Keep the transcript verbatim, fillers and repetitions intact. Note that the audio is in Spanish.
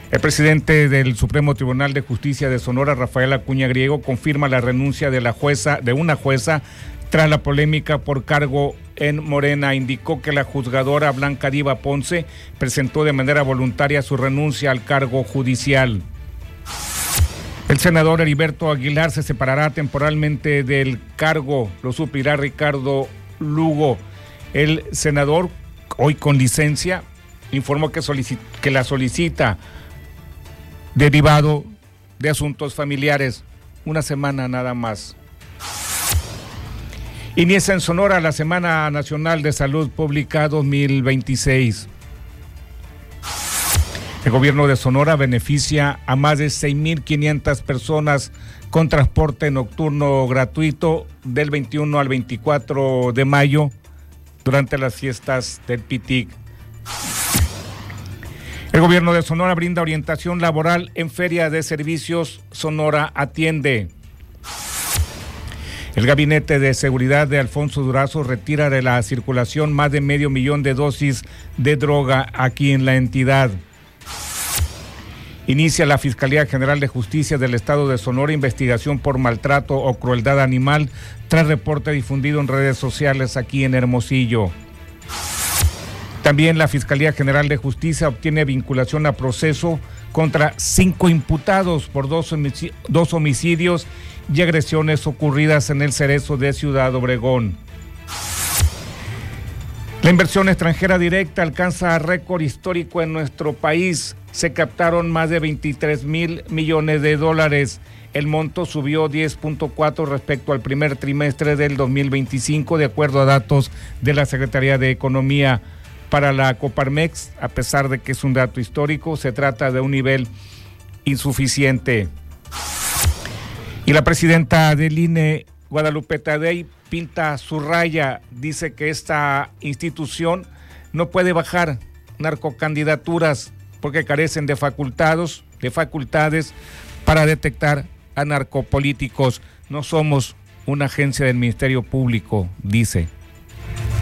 El presidente del Supremo Tribunal de Justicia de Sonora, Rafael Acuña Griego, confirma la renuncia de la jueza, de una jueza, tras la polémica por cargo en Morena. Indicó que la juzgadora Blanca Diva Ponce presentó de manera voluntaria su renuncia al cargo judicial. El senador Heriberto Aguilar se separará temporalmente del cargo, lo suplirá Ricardo Lugo. El senador, hoy con licencia, informó que, solicita, que la solicita derivado de asuntos familiares. Una semana nada más. Inicia en Sonora la Semana Nacional de Salud Pública dos mil veintiséis. El gobierno de Sonora beneficia a más de seis mil quinientas personas con transporte nocturno gratuito del veintiuno al veinticuatro de mayo durante las fiestas del Pitic. El gobierno de Sonora brinda orientación laboral en Feria de Servicios Sonora Atiende. El Gabinete de Seguridad de Alfonso Durazo retira de la circulación más de medio millón de dosis de droga aquí en la entidad. Inicia la Fiscalía General de Justicia del Estado de Sonora investigación por maltrato o crueldad animal tras reporte difundido en redes sociales aquí en Hermosillo. También la Fiscalía General de Justicia obtiene vinculación a proceso contra cinco imputados por dos, homicidios, dos homicidios y agresiones ocurridas en el Cerezo de Ciudad Obregón. La inversión extranjera directa alcanza récord histórico en nuestro país. Se captaron más de veintitrés mil millones de dólares. El monto subió diez punto cuatro respecto al primer trimestre del dos mil veinticinco, de acuerdo a datos de la Secretaría de Economía. Para la Coparmex, a pesar de que es un dato histórico, se trata de un nivel insuficiente. Y la presidenta del I N E, Guadalupe Tadei, pinta su raya, dice que esta institución no puede bajar narcocandidaturas porque carecen de facultados, de facultades para detectar a narcopolíticos. No somos una agencia del Ministerio Público, dice.